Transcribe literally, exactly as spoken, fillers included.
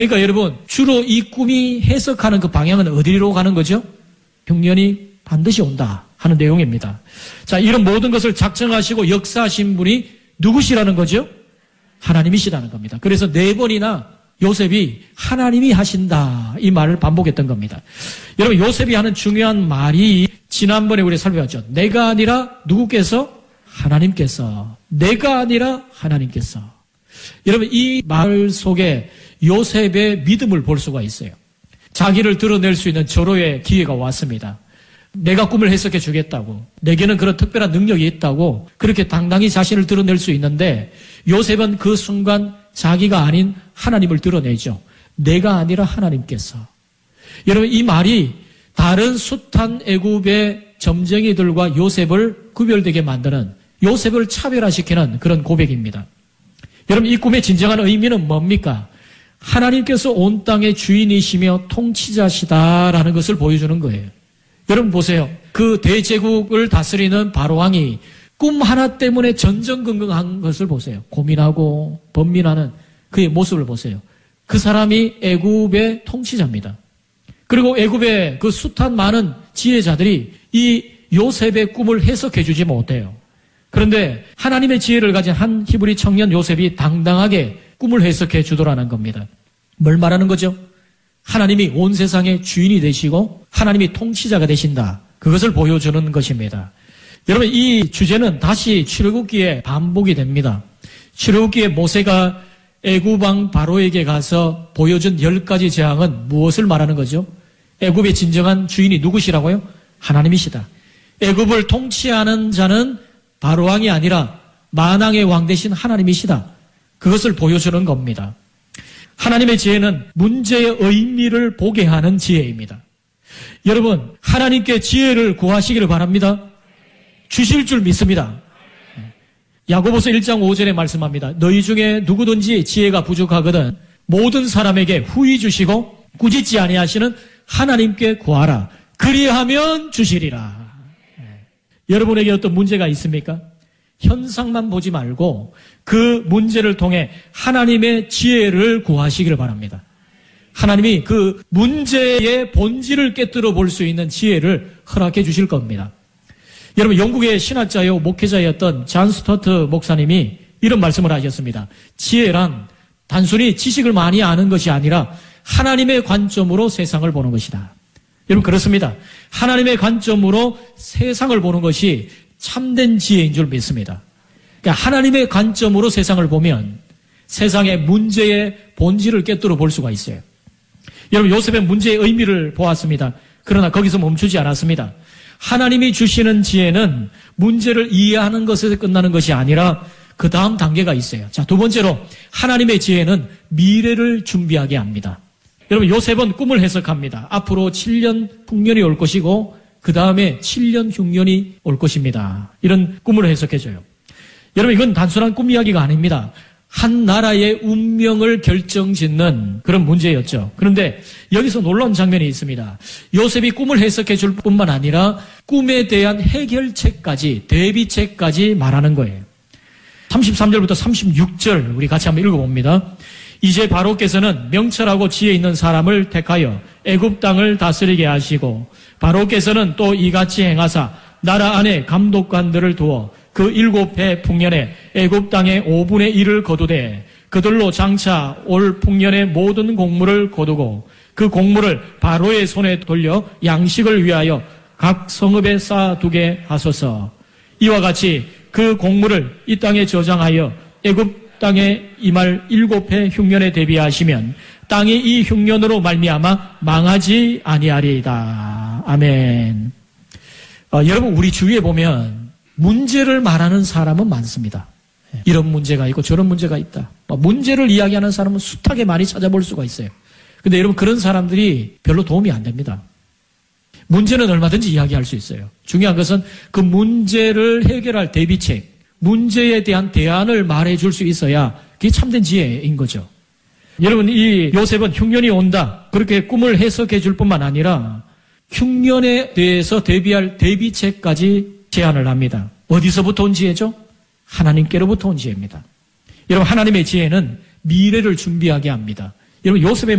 그러니까 여러분, 주로 이 꿈이 해석하는 그 방향은 어디로 가는 거죠? 흉년이 반드시 온다 하는 내용입니다. 자, 이런 모든 것을 작정하시고 역사하신 분이 누구시라는 거죠? 하나님이시라는 겁니다. 그래서 네 번이나 요셉이 하나님이 하신다 이 말을 반복했던 겁니다. 여러분, 요셉이 하는 중요한 말이 지난번에 우리 살펴봤죠. 내가 아니라 누구께서? 하나님께서. 내가 아니라 하나님께서. 여러분, 이 말 속에 요셉의 믿음을 볼 수가 있어요. 자기를 드러낼 수 있는 절호의 기회가 왔습니다. 내가 꿈을 해석해 주겠다고, 내게는 그런 특별한 능력이 있다고 그렇게 당당히 자신을 드러낼 수 있는데, 요셉은 그 순간 자기가 아닌 하나님을 드러내죠. 내가 아니라 하나님께서. 여러분, 이 말이 다른 숱한 애굽의 점쟁이들과 요셉을 구별되게 만드는, 요셉을 차별화시키는 그런 고백입니다. 여러분, 이 꿈의 진정한 의미는 뭡니까? 하나님께서 온 땅의 주인이시며 통치자시다라는 것을 보여주는 거예요. 여러분 보세요. 그 대제국을 다스리는 바로왕이 꿈 하나 때문에 전전긍긍한 것을 보세요. 고민하고 번민하는 그의 모습을 보세요. 그 사람이 애굽의 통치자입니다. 그리고 애굽의 그 숱한 많은 지혜자들이 이 요셉의 꿈을 해석해 주지 못해요. 그런데 하나님의 지혜를 가진 한 히브리 청년 요셉이 당당하게 꿈을 해석해 주더라는 겁니다. 뭘 말하는 거죠? 하나님이 온 세상의 주인이 되시고 하나님이 통치자가 되신다. 그것을 보여주는 것입니다. 여러분, 이 주제는 다시 출애굽기에 반복이 됩니다. 출애굽기에 모세가 애굽왕 바로에게 가서 보여준 열 가지 재앙은 무엇을 말하는 거죠? 애굽의 진정한 주인이 누구시라고요? 하나님이시다. 애굽을 통치하는 자는 바로왕이 아니라 만왕의 왕 되신 하나님이시다. 그것을 보여주는 겁니다. 하나님의 지혜는 문제의 의미를 보게 하는 지혜입니다. 여러분, 하나님께 지혜를 구하시기를 바랍니다. 주실 줄 믿습니다. 야고보서 일 장 오 절에 말씀합니다. 너희 중에 누구든지 지혜가 부족하거든 모든 사람에게 후히 주시고 꾸짖지 아니하시는 하나님께 구하라. 그리하면 주시리라. 여러분에게 어떤 문제가 있습니까? 현상만 보지 말고 그 문제를 통해 하나님의 지혜를 구하시기를 바랍니다. 하나님이 그 문제의 본질을 깨뜨려 볼 수 있는 지혜를 허락해 주실 겁니다. 여러분, 영국의 신학자요 목회자였던 잔 스튜어트 목사님이 이런 말씀을 하셨습니다. 지혜란 단순히 지식을 많이 아는 것이 아니라 하나님의 관점으로 세상을 보는 것이다. 여러분, 그렇습니다. 하나님의 관점으로 세상을 보는 것이 참된 지혜인 줄 믿습니다. 그러니까 하나님의 관점으로 세상을 보면 세상의 문제의 본질을 깨뜨려 볼 수가 있어요. 여러분, 요셉의 문제의 의미를 보았습니다. 그러나 거기서 멈추지 않았습니다. 하나님이 주시는 지혜는 문제를 이해하는 것에서 끝나는 것이 아니라 그 다음 단계가 있어요. 자, 두 번째로 하나님의 지혜는 미래를 준비하게 합니다. 여러분, 요셉은 꿈을 해석합니다. 앞으로 칠 년 풍년이 올 것이고 그 다음에 칠 년 흉년이 올 것입니다. 이런 꿈을 해석해줘요. 여러분, 이건 단순한 꿈 이야기가 아닙니다. 한 나라의 운명을 결정짓는 그런 문제였죠. 그런데 여기서 놀라운 장면이 있습니다. 요셉이 꿈을 해석해 줄 뿐만 아니라 꿈에 대한 해결책까지, 대비책까지 말하는 거예요. 삼십삼 절부터 삼십육 절 우리 같이 한번 읽어봅니다. 이제 바로께서는 명철하고 지혜 있는 사람을 택하여 애굽 땅을 다스리게 하시고 바로께서는 또 이같이 행하사 나라 안에 감독관들을 두어 그 일곱 해 풍년에 애굽 땅의 오분의 일을 거두되 그들로 장차 올 풍년의 모든 곡물을 거두고 그 곡물을 바로의 손에 돌려 양식을 위하여 각 성읍에 쌓아두게 하소서. 이와 같이 그 곡물을 이 땅에 저장하여 애굽 땅에 임할 일곱 해 흉년에 대비하시면 땅이 이 흉년으로 말미암아 망하지 아니하리이다. 아멘. 어, 여러분, 우리 주위에 보면 문제를 말하는 사람은 많습니다. 이런 문제가 있고 저런 문제가 있다. 문제를 이야기하는 사람은 숱하게 많이 찾아볼 수가 있어요. 근데 여러분, 그런 사람들이 별로 도움이 안 됩니다. 문제는 얼마든지 이야기할 수 있어요. 중요한 것은 그 문제를 해결할 대비책, 문제에 대한 대안을 말해줄 수 있어야 그게 참된 지혜인 거죠. 여러분, 이 요셉은 흉년이 온다 그렇게 꿈을 해석해 줄 뿐만 아니라 흉년에 대해서 대비할 대비책까지 제안을 합니다. 어디서부터 온 지혜죠? 하나님께로부터 온 지혜입니다. 여러분, 하나님의 지혜는 미래를 준비하게 합니다. 여러분 요셉의